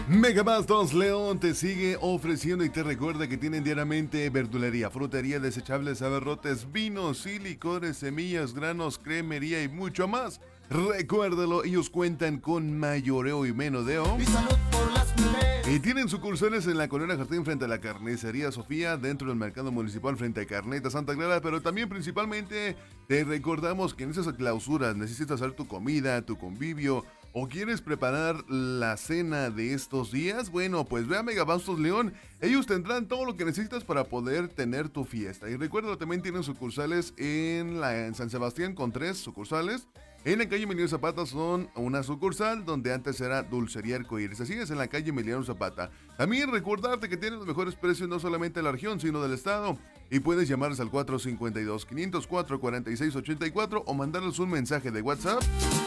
Megabastos León te sigue ofreciendo y te recuerda que tienen diariamente verdulería, frutería, desechables, abarrotes, vinos y licores, semillas, granos, cremería y mucho más. Recuérdalo, ellos cuentan con mayoreo y menudeo. Y salud por las mujeres. Y tienen sucursales en la Colonia Jardín frente a la Carnicería Sofía, dentro del Mercado Municipal frente a Carneta Santa Clara, pero también principalmente te recordamos que en esas clausuras necesitas hacer tu comida, tu convivio, o quieres preparar la cena de estos días. Bueno, pues ve a Megabastos León, ellos tendrán todo lo que necesitas para poder tener tu fiesta. Y recuerda, también tienen sucursales en San Sebastián con 3 sucursales. En la calle Emiliano Zapata son una sucursal donde antes era Dulcería Arcoíris. Así es, en la calle Emiliano Zapata. También recordarte que tienen los mejores precios no solamente de la región, sino del estado. Y puedes llamarles al 452-504-4684 o mandarles un mensaje de WhatsApp.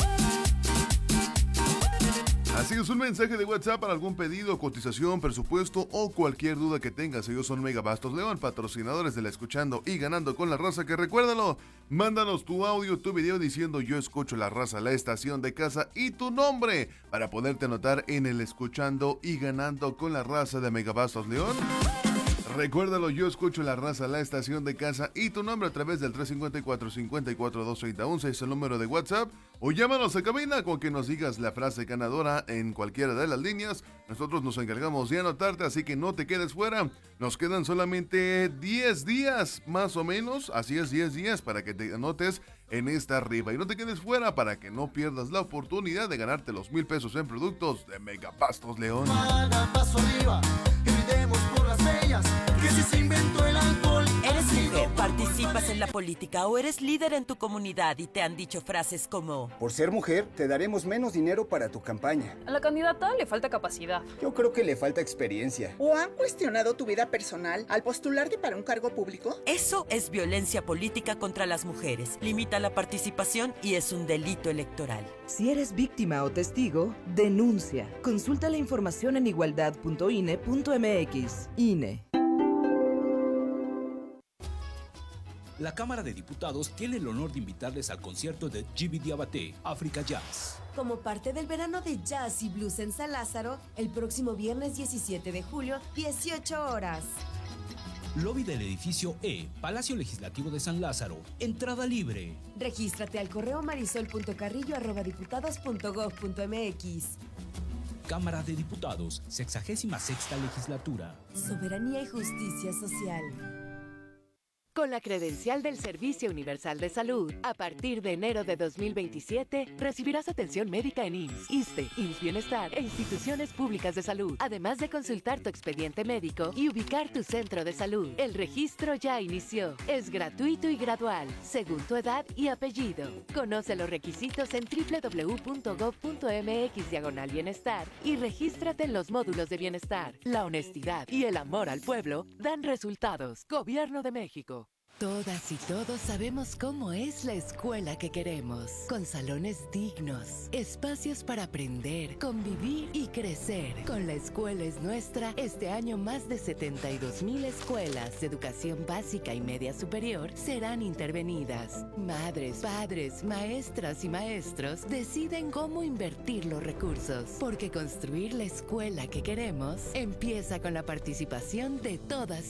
Así es, un mensaje de WhatsApp para algún pedido, cotización, presupuesto o cualquier duda que tengas. Ellos son Megabastos León, patrocinadores de la Escuchando y Ganando con la Raza, que recuérdalo, mándanos tu audio, tu video diciendo yo escucho la raza, la estación de casa y tu nombre para poderte anotar en el Escuchando y Ganando con la Raza de Megabastos León. Recuérdalo, yo escucho la raza, la estación de casa y tu nombre a través del 354-54-231, es el número de WhatsApp, o llámanos a cabina con que nos digas la frase ganadora en cualquiera de las líneas. Nosotros nos encargamos de anotarte, así que no te quedes fuera. Nos quedan solamente 10 días, más o menos, así es, 10 días para que te anotes en esta rifa. Y no te quedes fuera para que no pierdas la oportunidad de ganarte los 1,000 pesos en productos de Megabastos León. Hagan paso arriba y brindemos por las bellas, que si se inventó el alcohol. ¿Eres mujer, participas en la política o eres líder en tu comunidad y te han dicho frases como: por ser mujer, te daremos menos dinero para tu campaña? A la candidata le falta capacidad. Yo creo que le falta experiencia. ¿O han cuestionado tu vida personal al postularte para un cargo público? Eso es violencia política contra las mujeres. Limita la participación y es un delito electoral. Si eres víctima o testigo, denuncia. Consulta la información en igualdad.ine.mx. INE. La Cámara de Diputados tiene el honor de invitarles al concierto de Jimmy Diabaté, Africa Jazz. Como parte del verano de jazz y blues en San Lázaro, el próximo viernes 17 de julio, 18 horas. Lobby del edificio E, Palacio Legislativo de San Lázaro. Entrada libre. Regístrate al correo marisol.carrillo@diputados.gov.mx. Cámara de Diputados, 66ª Legislatura. Soberanía y justicia social. Con la credencial del Servicio Universal de Salud, a partir de enero de 2027, recibirás atención médica en IMSS, ISSSTE, IMSS Bienestar e instituciones públicas de salud, además de consultar tu expediente médico y ubicar tu centro de salud. El registro ya inició. Es gratuito y gradual, según tu edad y apellido. Conoce los requisitos en www.gov.mx/bienestar y regístrate en los módulos de bienestar. La honestidad y el amor al pueblo dan resultados. Gobierno de México. Todas y todos sabemos cómo es la escuela que queremos, con salones dignos, espacios para aprender, convivir y crecer. Con La Escuela es Nuestra, este año más de 72,000 escuelas de educación básica y media superior serán intervenidas. Madres, padres, maestras y maestros deciden cómo invertir los recursos, porque construir la escuela que queremos empieza con la participación de todas